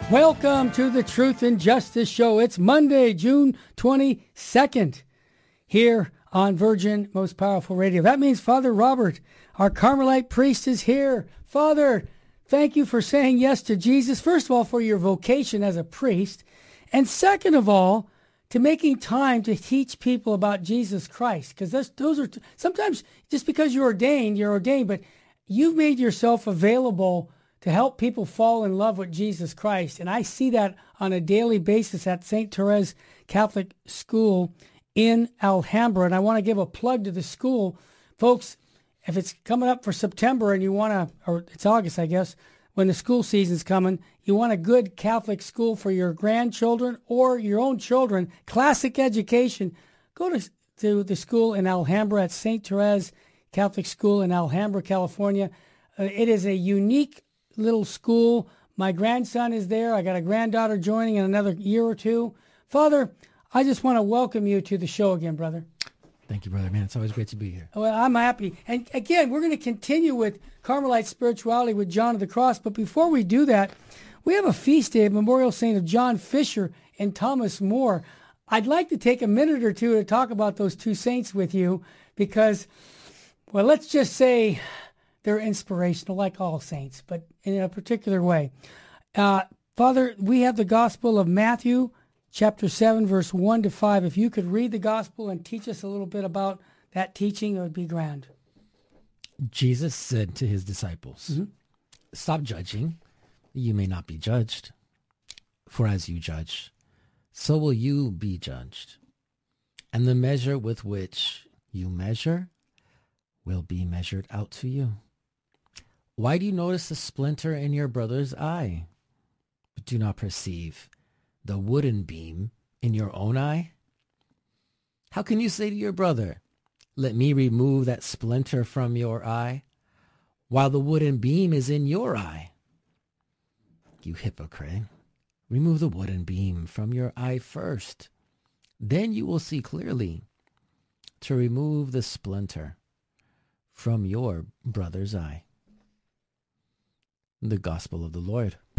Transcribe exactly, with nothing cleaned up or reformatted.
Welcome to the Truth and Justice Show. It's Monday, June twenty-second, here on Virgin Most Powerful Radio. That means Father Robert, our Carmelite priest, is here. Father, thank you for saying yes to Jesus. First of all, for your vocation as a priest. And second of all, to making time to teach people about Jesus Christ. Because those are, sometimes just because you're ordained, you're ordained, but you've made yourself available to help people fall in love with Jesus Christ. And I see that on a daily basis at Saint Therese Catholic School in Alhambra. And I want to give a plug to the school. Folks, if it's coming up for September and you want to, or it's August, I guess, when the school season's coming, you want a good Catholic school for your grandchildren or your own children, classic education, go to, to the school in Alhambra at Saint Therese Catholic School in Alhambra, California. Uh, it is a unique little school. My grandson is there. I got a granddaughter joining in another year or two. Father, I just want to welcome you to the show again, brother. Thank you, brother, man. It's always great to be here. Well, I'm happy. And again, we're going to continue with Carmelite spirituality with John of the Cross. But before we do that, we have a feast day of Memorial Saint of John Fisher and Thomas More. I'd like to take a minute or two to talk about those two saints with you because, well, let's just say they're inspirational, like all saints, but in a particular way. Uh, Father, we have the Gospel of Matthew, chapter seven, verse one to five. If you could read the Gospel and teach us a little bit about that teaching, it would be grand. Jesus said to his disciples, mm-hmm. Stop judging. You may not be judged. For as you judge, so will you be judged. And the measure with which you measure will be measured out to you. Why do you notice a splinter in your brother's eye, but do not perceive the wooden beam in your own eye? How can you say to your brother, let me remove that splinter from your eye, while the wooden beam is in your eye? You hypocrite, remove the wooden beam from your eye first. Then you will see clearly to remove the splinter from your brother's eye. The Gospel of the Lord.